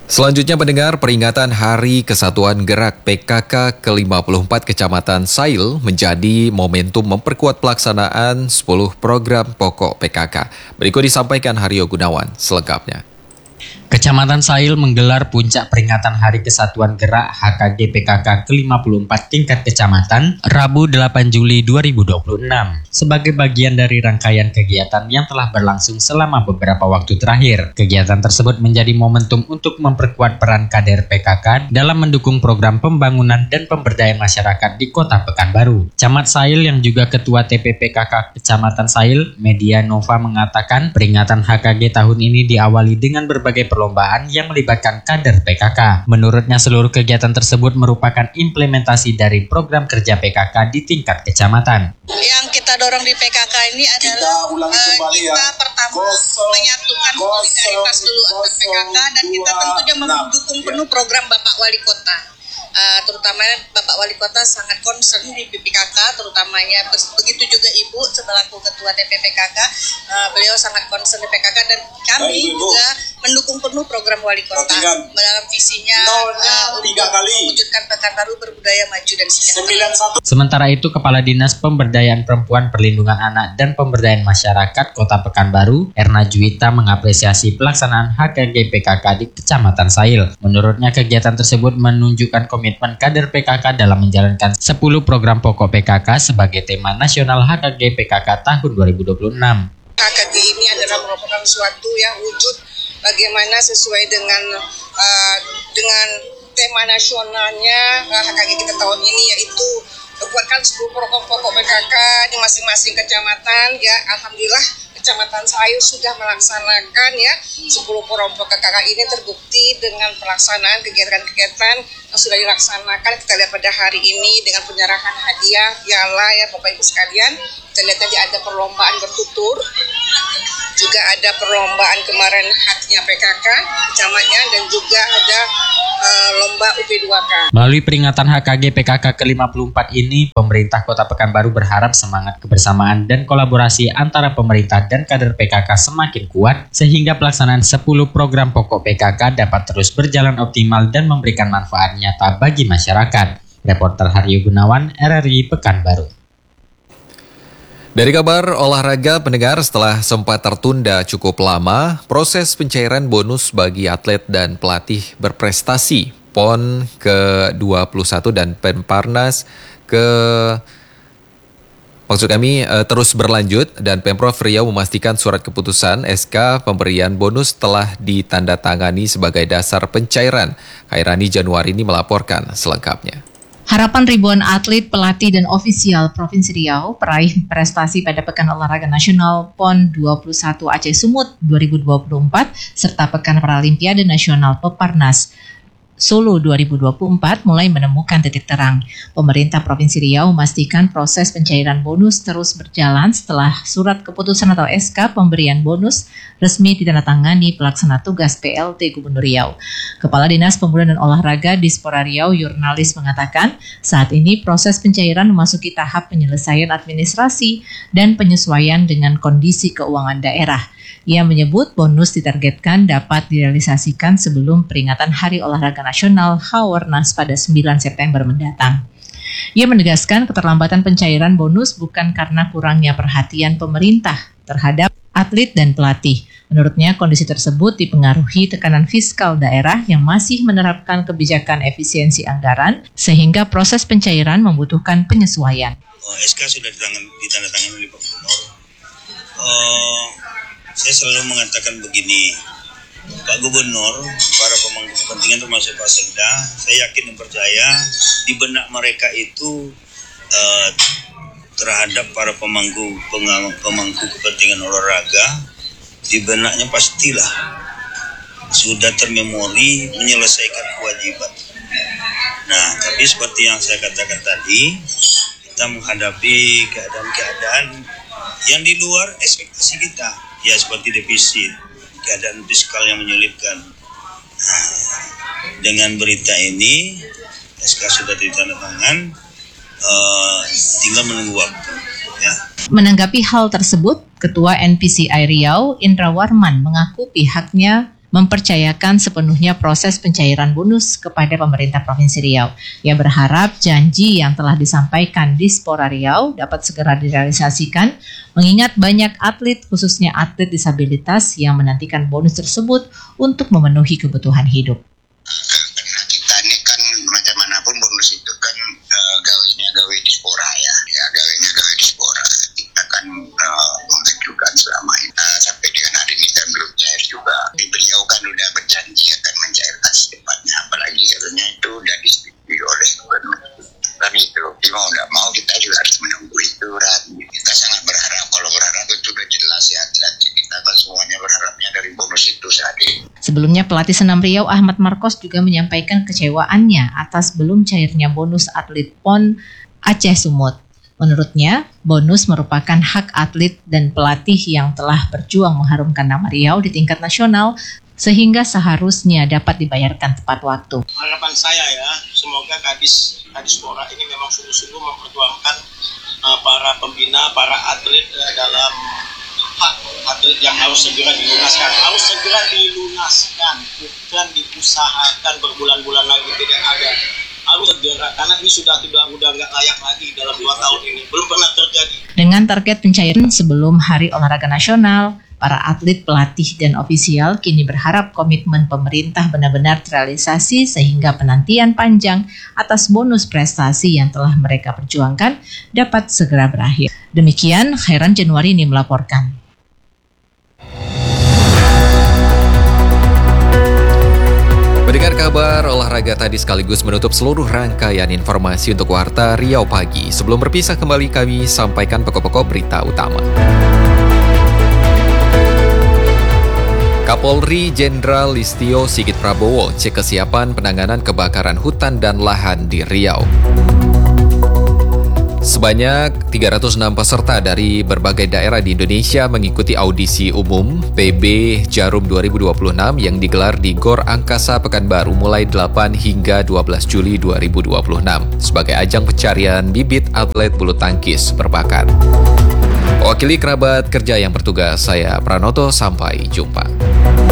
Selanjutnya pendengar, peringatan Hari Kesatuan Gerak PKK ke-54 Kecamatan Sail menjadi momentum memperkuat pelaksanaan 10 program pokok PKK. Berikut disampaikan Haryo Gunawan selengkapnya. Kecamatan Sail menggelar puncak peringatan Hari Kesatuan Gerak HKG PKK ke-54 tingkat kecamatan Rabu 8 Juli 2026 sebagai bagian dari rangkaian kegiatan yang telah berlangsung selama beberapa waktu terakhir. Kegiatan tersebut menjadi momentum untuk memperkuat peran kader PKK dalam mendukung program pembangunan dan pemberdayaan masyarakat di Kota Pekanbaru. Camat Sail yang juga Ketua TPPKK Kecamatan Sail, Media Nova mengatakan peringatan HKG tahun ini diawali dengan berbagai perlombaan yang melibatkan kader PKK. Menurutnya seluruh kegiatan tersebut merupakan implementasi dari program kerja PKK di tingkat kecamatan. Yang kita dorong di PKK ini adalah kita pertama menyatukan solidaritas dulu antar PKK dan kita tentunya mendukung penuh program Bapak Wali Kota. Terutama Bapak Wali Kota sangat concern di PKK, terutamanya begitu juga Ibu selaku Ketua TPPKK, beliau sangat concern di PKK dan kami juga mendukung penuh program Wali Kota dalam visinya untuk mewujudkan Pekanbaru berbudaya maju dan sejahtera. Sementara itu, Kepala Dinas Pemberdayaan Perempuan, Perlindungan Anak dan Pemberdayaan Masyarakat Kota Pekanbaru, Erna Juwita mengapresiasi pelaksanaan HKG PKK di Kecamatan Sail. Menurutnya kegiatan tersebut menunjukkan komitmen kader PKK dalam menjalankan 10 program pokok PKK sebagai tema nasional HKG PKK tahun 2026. HKG ini adalah merupakan suatu yang wujud bagaimana sesuai dengan tema nasionalnya HKG kita tahun ini, yaitu buatkan 10 program pokok PKK di masing-masing kecamatan. Ya, alhamdulillah Kecamatan Sail sudah melaksanakan 10 program PKK ini terbukti dengan pelaksanaan kegiatan-kegiatan yang sudah dilaksanakan. Kita lihat pada hari ini dengan penyerahan hadiah piala Bapak Ibu sekalian. Kita lihat tadi ada perlombaan bertutur, juga ada perlombaan kemarin hatinya PKK camatnya, dan juga ada lomba UP2K. Melalui peringatan HKG PKK ke-54 ini, pemerintah Kota Pekanbaru berharap semangat kebersamaan dan kolaborasi antara pemerintah dan kader PKK semakin kuat sehingga pelaksanaan 10 program pokok PKK dapat terus berjalan optimal dan memberikan manfaat nyata bagi masyarakat. Reporter Haryo Gunawan, RRI Pekanbaru. Dari kabar olahraga pendengar, setelah sempat tertunda cukup lama, proses pencairan bonus bagi atlet dan pelatih berprestasi PON ke-21 dan Pemparnas terus berlanjut dan Pemprov Riau memastikan surat keputusan SK pemberian bonus telah ditandatangani sebagai dasar pencairan. Khairani Januari ini melaporkan selengkapnya. Harapan ribuan atlet, pelatih, dan ofisial Provinsi Riau peraih prestasi pada Pekan Olahraga Nasional PON 21 Aceh Sumut 2024 serta Pekan Paralimpiade Nasional Peparnas Solo 2024 mulai menemukan titik terang. Pemerintah Provinsi Riau memastikan proses pencairan bonus terus berjalan setelah surat keputusan atau SK pemberian bonus resmi ditandatangani pelaksana tugas PLT Gubernur Riau. Kepala Dinas Pemuda dan Olahraga Dispora Riau, Yurnalis, mengatakan saat ini proses pencairan memasuki tahap penyelesaian administrasi dan penyesuaian dengan kondisi keuangan daerah. Ia menyebut bonus ditargetkan dapat direalisasikan sebelum peringatan Hari Olahraga Nasional Haornas pada 9 September mendatang. Ia menegaskan keterlambatan pencairan bonus bukan karena kurangnya perhatian pemerintah terhadap atlet dan pelatih. Menurutnya kondisi tersebut dipengaruhi tekanan fiskal daerah yang masih menerapkan kebijakan efisiensi anggaran sehingga proses pencairan membutuhkan penyesuaian. SK sudah ditandatangani oleh Pak Gubernur. Saya selalu mengatakan begini, Pak Gubernur, para pemangku kepentingan termasuk Pak Sekda, saya yakin dan percaya di benak mereka itu terhadap para pemangku kepentingan olahraga, di benaknya pastilah sudah termemori menyelesaikan kewajiban. Nah, tapi seperti yang saya katakan tadi, kita menghadapi keadaan-keadaan yang di luar ekspektasi kita. Ya, seperti defisit, keadaan fiskal yang menyulitkan. Nah, dengan berita ini, SK sudah ditandatangan, tinggal menunggu waktu. Ya. Menanggapi hal tersebut, Ketua NPCI Riau, Indra Warman, mengaku pihaknya mempercayakan sepenuhnya proses pencairan bonus kepada pemerintah Provinsi Riau. Ia berharap janji yang telah disampaikan Dispora Riau dapat segera direalisasikan, mengingat banyak atlet, khususnya atlet disabilitas, yang menantikan bonus tersebut untuk memenuhi kebutuhan hidup. Karena kita ini kan macam manapun bonus itu kan gawe Dispora ya gawe Dispora. Kita kan mengajukan selama ini sampai dengan hari ini kan belum cair juga. Beliau kan udah berjanji akan mencairkan secepatnya, apalagi katanya itu udah disetujui oleh gubernur. Dan itu mau nggak mau kita juga harus menunggu itu. Kita sangat berharap, kalau berharap itu udah jelas ya, kita kan semuanya berharapnya dari bonus itu saat ini. Sebelumnya pelatih senam Riau Ahmad Markos juga menyampaikan kecewaannya atas belum cairnya bonus atlet PON Aceh Sumut. Menurutnya, bonus merupakan hak atlet dan pelatih yang telah berjuang mengharumkan nama Riau di tingkat nasional, sehingga seharusnya dapat dibayarkan tepat waktu. Harapan saya ya, semoga Kadis Dispora ini memang sungguh-sungguh memperjuangkan para pembina, para atlet dalam hak atlet yang harus segera dilunaskan, bukan diusahakan berbulan-bulan lagi, tidak ada. Harus segera, karena ini sudah nggak layak lagi dalam 2 tahun ini, belum pernah terjadi. Dengan target pencairan sebelum Hari Olahraga Nasional, para atlet, pelatih, dan ofisial kini berharap komitmen pemerintah benar-benar terrealisasi sehingga penantian panjang atas bonus prestasi yang telah mereka perjuangkan dapat segera berakhir. Demikian, Khairan Januari ini melaporkan. Mendengar kabar olahraga tadi sekaligus menutup seluruh rangkaian informasi untuk Warta Riau Pagi. Sebelum berpisah kembali, kami sampaikan pokok-pokok berita utama. Kapolri Jenderal Listio Sigit Prabowo cek kesiapan penanganan kebakaran hutan dan lahan di Riau. Sebanyak 306 peserta dari berbagai daerah di Indonesia mengikuti audisi umum PB Jarum 2026 yang digelar di Gor Angkasa Pekanbaru mulai 8 hingga 12 Juli 2026 sebagai ajang pencarian bibit atlet bulu tangkis berbakat. Wakili kerabat kerja yang bertugas, saya Pranoto, sampai jumpa.